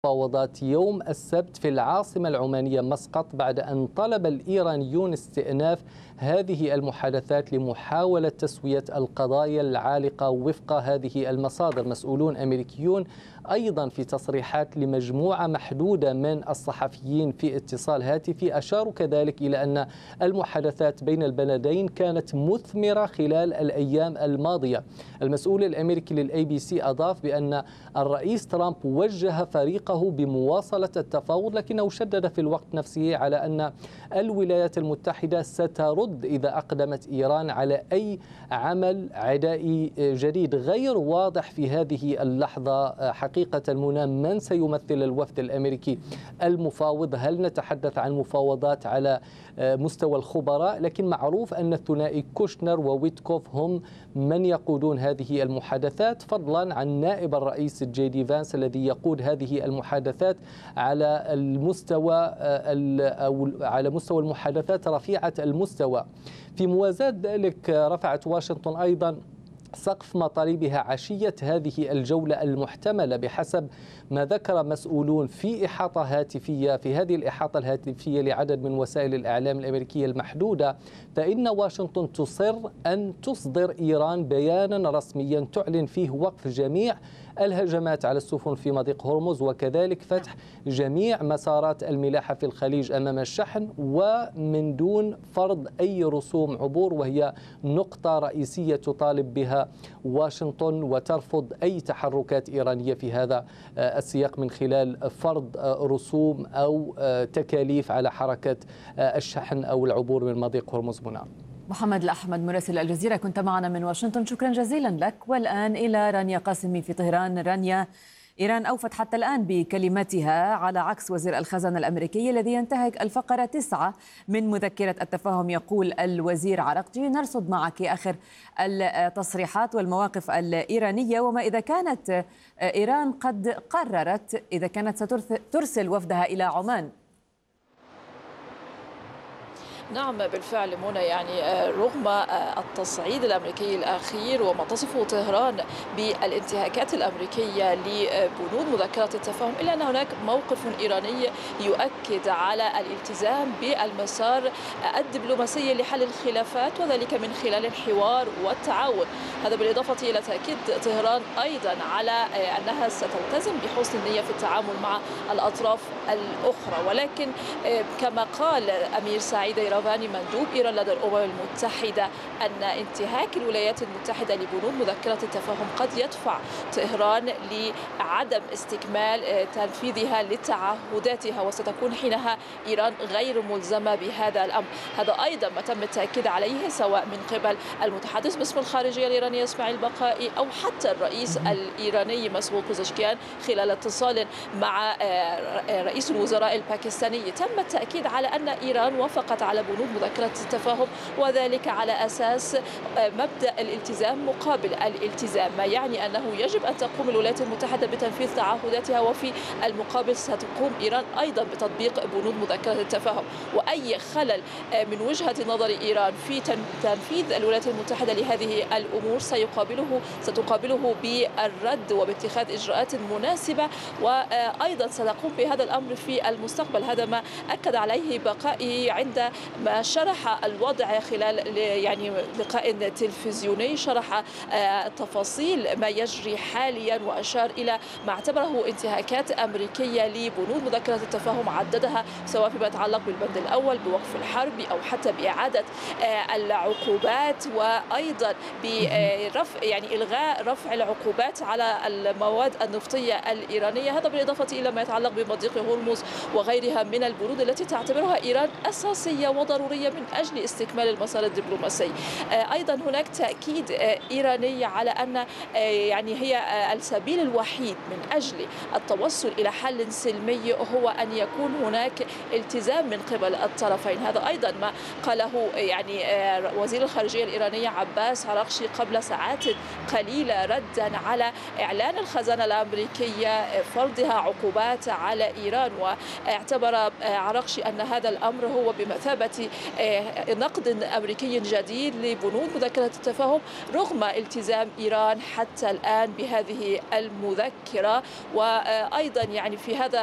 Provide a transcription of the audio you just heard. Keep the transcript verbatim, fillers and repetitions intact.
مفاوضات يوم السبت في العاصمة العمانية مسقط بعد أن طلب الإيرانيون استئناف هذه المحادثات لمحاولة تسوية القضايا العالقة وفق هذه المصادر. مسؤولون أمريكيون أيضا في تصريحات لمجموعة محدودة من الصحفيين في اتصال هاتفي أشاروا كذلك إلى أن المحادثات بين البلدين كانت مثمرة خلال الأيام الماضية. المسؤول الأمريكي للأي بي سي أضاف بأن الرئيس ترامب وجه فريقه بمواصلة التفاوض، لكنه شدد في الوقت نفسه على أن الولايات المتحدة سترد إذا أقدمت إيران على أي عمل عدائي جديد. غير واضح في هذه اللحظة حقيقة المنى من سيمثل الوفد الأمريكي المفاوض. هل نتحدث عن مفاوضات على مستوى الخبراء؟ لكن معروف أن الثنائي كوشنر وويتكوف هم من يقودون هذه المحادثات، فضلا عن نائب الرئيس جي دي فانس الذي يقود هذه المحادثات على المستوى أو على مستوى المحادثات رفيعة المستوى. في موازاة ذلك رفعت واشنطن أيضا سقف مطالبها عشية هذه الجولة المحتملة بحسب ما ذكر مسؤولون في إحاطة هاتفية في هذه الإحاطة الهاتفية لعدد من وسائل الإعلام الأمريكية المحدودة. فإن واشنطن تصر أن تصدر إيران بيانا رسميا تعلن فيه وقف جميع الهجمات على السفن في مضيق هرمز، وكذلك فتح جميع مسارات الملاحة في الخليج أمام الشحن ومن دون فرض أي رسوم عبور، وهي نقطة رئيسية تطالب بها واشنطن وترفض أي تحركات إيرانية في هذا السياق من خلال فرض رسوم أو تكاليف على حركة الشحن أو العبور من مضيق هرمز. منى محمد الأحمد مراسل الجزيرة كنت معنا من واشنطن، شكرا جزيلا لك. والآن إلى رانيا قاسمي في طهران. رانيا، إيران أوفت حتى الآن بكلمتها على عكس وزير الخزانة الأمريكي الذي ينتهك الفقرة تسعة من مذكرة التفاهم. يقول الوزير عرقجي: نرصد معك آخر التصريحات والمواقف الإيرانية، وما إذا كانت إيران قد قررت إذا كانت سترسل وفدها إلى عمان. نعم بالفعل منى، يعني رغم التصعيد الأمريكي الأخير وما تصفه طهران بالانتهاكات الأمريكية لبنود مذكرة التفاهم، إلا أن هناك موقف إيراني يؤكد على الالتزام بالمسار الدبلوماسي لحل الخلافات، وذلك من خلال الحوار والتعاون. هذا بالإضافة إلى تأكيد طهران أيضا على أنها ستلتزم بحسن النية في التعامل مع الأطراف الأخرى. ولكن كما قال أمير سعيد إيرافاني مندوب إيران لدى الأمم المتحدة أن انتهاك الولايات المتحدة لبنود مذكرة التفاهم قد يدفع طهران لعدم استكمال تنفيذها لتعهداتها، وستكون حينها إيران غير ملزمة بهذا الأمر. هذا أيضا ما تم التأكيد عليه سواء من قبل المتحدث باسم الخارجية الإيرانية إسماعيل بقائي أو حتى الرئيس الإيراني مسعود بوزشكيان خلال اتصال مع رئيس الوزراء الباكستاني. تم التأكيد على أن إيران وافقت على بنود مذكرة التفاهم، وذلك على أساس مبدأ الالتزام مقابل الالتزام، ما يعني أنه يجب أن تقوم الولايات المتحدة بتنفيذ تعهداتها، وفي المقابل ستقوم إيران أيضا بتطبيق بنود مذكرة التفاهم. وأي خلل من وجهة نظر إيران في تنفيذ الولايات المتحدة لهذه الأمور سيقابله ستقابله بالرد وباتخاذ إجراءات مناسبة، وأيضا ستقوم بهذا الأمر في المستقبل. هذا ما أكد عليه بقائي عند ما شرح الوضع خلال يعني لقاء تلفزيوني، شرح تفاصيل ما يجري حاليا وأشار إلى ما اعتبره انتهاكات أمريكية لبنود مذكرة التفاهم، عددها سواء فيما يتعلق بالبند الأول بوقف الحرب أو حتى بإعادة العقوبات، وأيضا برفع يعني إلغاء رفع العقوبات على المواد النفطية الإيرانية. هذا بالإضافة إلى ما يتعلق بمضيق هرمز وغيرها من البنود التي تعتبرها إيران أساسية وضرورية من أجل استكمال المسار الدبلوماسي. أيضا هناك تأكيد إيراني على أن يعني هي السبيل الوحيد من أجل التوصل إلى حل سلمي هو أن يكون هناك التزام من قبل الطرفين. هذا أيضا ما قاله يعني وزير الخارجية الإيرانية عباس عراقجي قبل ساعات قليلة ردا على إعلان الخزانة الأمريكية فرضها عقوبات على إيران. واعتبر عراقجي أن هذا الأمر هو بمثابة محاولة نقد أمريكي جديد لبنود مذكرة التفاهم رغم التزام إيران حتى الآن بهذه المذكرة. وأيضا يعني في هذا